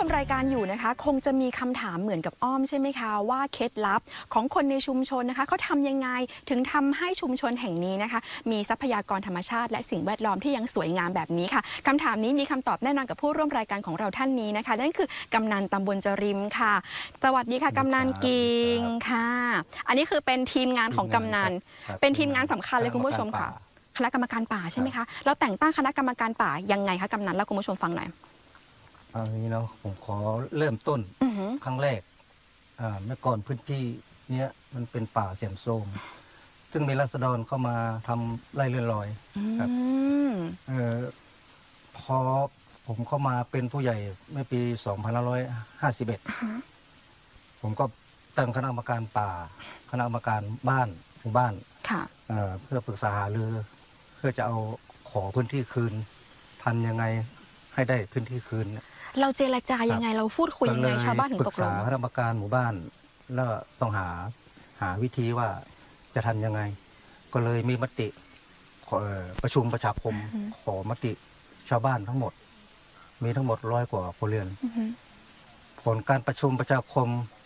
ชมรายการอยู่นะคะคงจะมีคำถามเหมือนกับอ้อมใช่ไหมคะว่าเคล็ดลับของคนในชุมชนนะคะเขาทำยังไงถึงทำให้ชุมชนแห่งนี้นะคะมีทรัพยากรธรรมชาติและสิ่งแวดล้อมที่ยังสวยงามแบบนี้ค่ะคำถามนี้มีคำตอบแน่นอนกับผู้ร่วมรายการของเราท่านนี้นะคะนั่นคือกำนันตำบลจริมค่ะสวัสดีค่ะกำนันกิงค่ะอันนี้คือเป็นทีมงานของกำนันเป็นทีมงานสำคัญเลยคุณผู้ชมค่ะคณะกรรมการป่าใช่ไหมคะเราแต่งตั้งคณะกรรมการป่ายังไงคะกำนันแล้วคุณผู้ชมฟังหน่อยอันนี้เนาะผมขอเริ่มต้นครั้งแรกเมื่อก่อนพื้นที่เนี้ยมันเป็นป่าเสี่ยมโทรมซึ่งมีราษฎรเข้ามาทำไร่เลื่อนลอยครับพอผมเข้ามาเป็นผู้ใหญ่เมื่อปี2551ผมก็ตั้งคณะกรรมการป่าคณะกรรมการบ้านหมู่บ้านเพื่อปรึกษาหารือเพื่อจะเอาขอพื้นที่คืนทำยังไงให้ได้พื้นที่คืนเราเจรจายังไงเราพูดคุยยังไงชาวบ้านถึงตกลงปรึกษาคณะกรรมการหมู่บ้านแล้วต้องหาวิธีว่าจะทำยังไงก็เลยมีมติประชุมประชาคมขอมติชาวบ้านทั้งหมดมีทั้งหมด100 กว่าครัวเรือนผลการประชุมประชาคม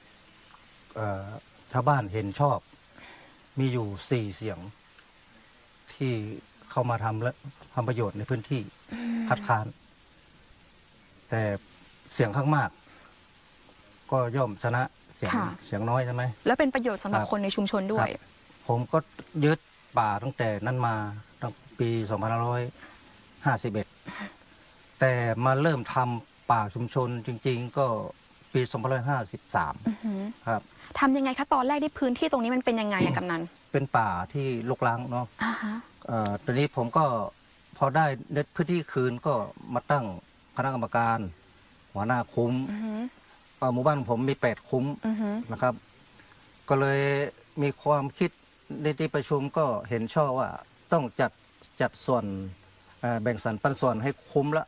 ชาวบ้านเห็นชอบมีอยู่4 เสียงที่เข้ามาทำประโยชน์ในพื้นที่คัดค้านแต่เสียงข้างมากก็ย่อมชนะเสียงน้อยใช่ไหมแล้วเป็นประโยชน์สำหรับคนในชุมชนด้วยผมก็ยึดป่าตั้งแต่นั้นมาตั้งปี2551แต่มาเริ่มทำป่าชุมชนจริงๆก็ปี2553ครับทำยังไงคะตอนแรกที่พื้นที่ตรงนี้มันเป็นยังไงกำนันเป็นป่าที่รกร้างเนาะตอนนี้ผมก็พอได้พื้นที่คืนก็มาตั้งคณะกรรมการหัวหน้าคุ้มหมู่บ้านผมมี8 คุ้มนะครับก็เลยมีความคิดในที่ประชุมก็เห็นชอบว่าต้องจัดส่วนแบ่งสรรปันส่วนให้คุ้มละ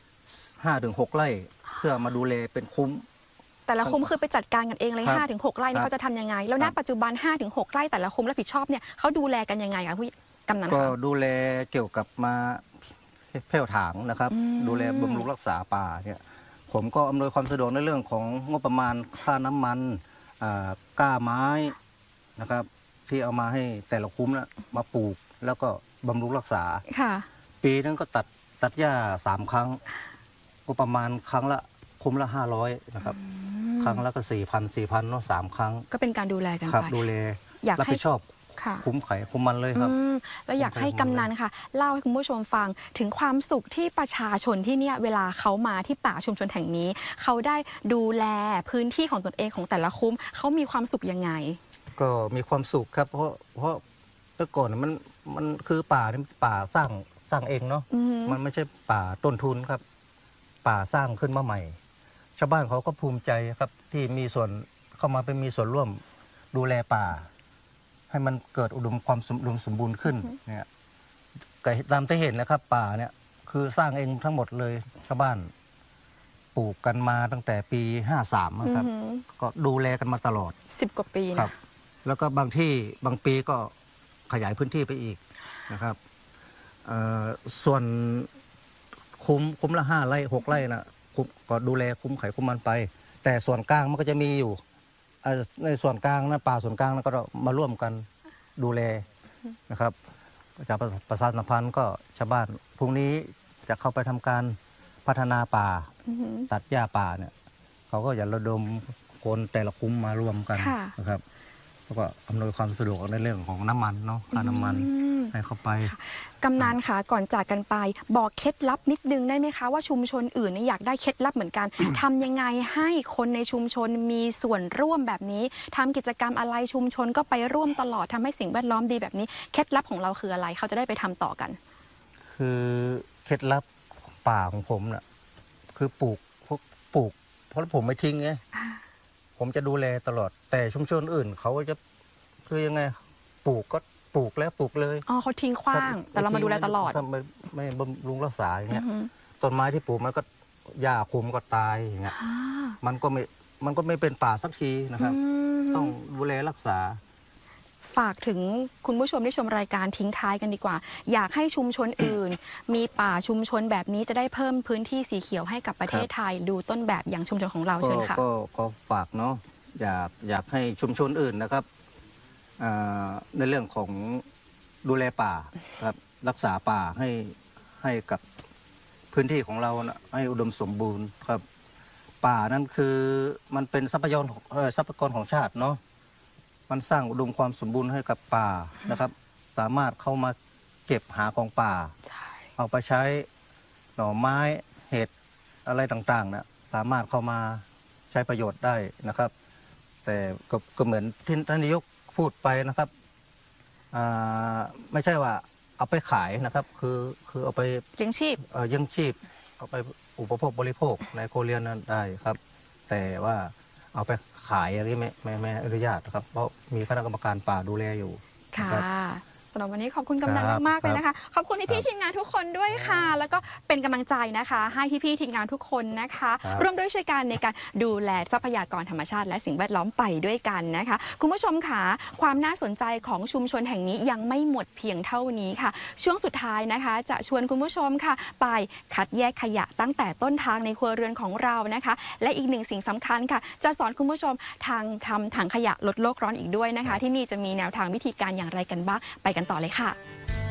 5-6 ไร่เพื่อมาดูแลเป็นคุ้มแต่ละคุ้มคือไปจัดการกันเองเลย5-6 ไร่นี่เขาจะทำยังไงแล้วณปัจจุบัน5-6 ไร่แต่ละคุ้มรับผิดชอบเนี่ยเขาดูแลกันยังไงคะผู้กำนันก็ดูแลเกี่ยวกับมาแผ่วถางนะครับดูแลบำรุงรักษาป่าเนี่ยผมก็อำนวยความสะดวกในเรื่องของงบประมาณค่าน้ำมันก้าไม้นะครับที่เอามาให้แต่ละคุ้มนะมาปลูกแล้วก็บำรุงรักษาปีนึงก็ตัดหญ้า3 ครั้งก็ประมาณครั้งละคุ้มละ500นะครับครั้งละก็4,000เนาะ3 ครั้งก็เป็นการดูแลกันไปดูแลรับผิดชอบคุ้มไข่คุ้มมันเลยครับแล้วอยากให้กำนันค่ะเล่าให้คุณผู้ชมฟังถึงความสุขที่ประชาชนที่เนี่ยเวลาเขามาที่ป่าชุมชนแห่งนี้เขาได้ดูแลพื้นที่ของตนเองของแต่ละคุ้มเขามีความสุขยังไงก็มีความสุขครับเพราะเมื่อก่อนมันคือป่านี่ป่าสร้างเองเนาะมันไม่ใช่ป่าต้นทุนครับป่าสร้างขึ้นมาใหม่ชาวบ้านเขาก็ภูมิใจครับที่มีส่วนเข้ามาเป็นมีส่วนร่วมดูแลป่าให้มันเกิดอุดมสมบูรณ์ขึ้นเนี่ยตามที่เห็นนะครับป่าเนี่ยคือสร้างเองทั้งหมดเลยชาวบ้านปลูกกันมาตั้งแต่ปี53นะครับก็ดูแลกันมาตลอด 10 กว่าปีครับแล้วก็บางปีก็ขยายพื้นที่ไปอีกนะครับส่วนคุ้มละ5 ไร่ 6 ไร่นะก็ดูแลคุ้มไข่คุ้มมันไปแต่ส่วนกลางมันก็จะมีอยู่ในส่วนกลางนะป่าส่วนกลางนะก็มาร่วมกันดูแลนะครับจากประชาสัมพันธ์ก็ชาวบ้านพรุ่งนี้จะเข้าไปทำการพัฒนาป่าตัดหญ้าป่าเนี่ยเขาก็จะระดมคนแต่ละคุ้มมารวมกันนะครับแล้วก็อำนวยความสะดวกในเรื่องของน้ำมันเนาะค่าน้ำมันให้เข้าไปกำนันค่ะก่อนจากกันไปบอกเคล็ดลับนิดนึงได้ไหมคะว่าชุมชนอื่นนี่อยากได้เคล็ดลับเหมือนกัน ทำยังไงให้คนในชุมชนมีส่วนร่วมแบบนี้ทำกิจกรรมอะไรชุมชนก็ไปร่วมตลอดทำให้สิ่งแวดล้อมดีแบบนี้เคล็ดลับของเราคืออะไรเขาจะได้ไปทำต่อกันคือเคล็ดลับป่าของผมน่ะคือปลูกเพราะผมไม่ทิ้งไงผมจะดูแลตลอดแต่ชุมชนอื่นเขาจะคือยังไงปลูกก็ปลูกแล้วปลูกเลยเขาทิ้งขว้างแต่เรามาดูแลตลอดไม่บำรุงรักษาอย่างเงี้ยต้นไม้ที่ปลูกมันก็หญ้าคุมก็ตายอย่างเงี้ยมันก็ไม่เป็นป่าสักทีนะครับต้องดูแลรักษาฝากถึงคุณผู้ชมที่ชมรายการทิ้งท้ายกันดีกว่าอยากให้ชุมชนอื่น มีป่าชุมชนแบบนี้จะได้เพิ่มพื้นที่สีเขียวให้กับประเทศไทยดูต้นแบบอย่างชุมชนของเราเชิญค่ะก็ฝากเนาะอยากให้ชุมชนอื่นนะครับในเรื่องของดูแลป่าครับรักษาป่าให้กับพื้นที่ของเรานะให้อุดมสมบูรณ์ครับป่านั้นคือมันเป็นทรัพยากรของชาติเนาะมันสร้างอุดมความสมบูรณ์ให้กับป่านะครับสามารถเข้ามาเก็บหาของป่าเอาไปใช้หน่อไม้เห็ดอะไรต่างๆนะสามารถเข้ามาใช้ประโยชน์ได้นะครับแต่ก็เหมือนที่ท่านนายกพูดไปนะครับไม่ใช่ว่าเอาไปขายนะครับคือเอาไปเลี้ยงชีพเอาไปอุปโภคบริโภคในครัวเรือนนั้นได้ครับแต่ว่าเอาไปขายอะไรไม่อนุญาตนะครับเพราะมีคณะกรรมการป่าดูแลอยู่ค่ะสำหรับวันนี้ขอบคุณกำนันมากๆเลยนะคะขอบคุณพี่ๆทีมงานทุกคนด้วยค่ะแล้วก็เป็นกำลังใจนะคะให้พี่ๆทีมงานทุกคนนะคะร่วมด้วยช่วยกันในการดูแลทรัพยากรธรรมชาติและสิ่งแวดล้อมไปด้วยกันนะคะคุณผู้ชมค่ะความน่าสนใจของชุมชนแห่งนี้ยังไม่หมดเพียงเท่านี้ค่ะช่วงสุดท้ายนะคะจะชวนคุณผู้ชมค่ะไปคัดแยกขยะตั้งแต่ต้นทางในครัวเรือนของเรานะคะและอีกหนึ่งสิ่งสำคัญค่ะจะสอนคุณผู้ชมทำถังขยะลดโลกร้อนอีกด้วยนะคะที่นี่จะมีแนวทางวิธีการอย่างไรกันบ้างไปกันต่อเลยค่ะ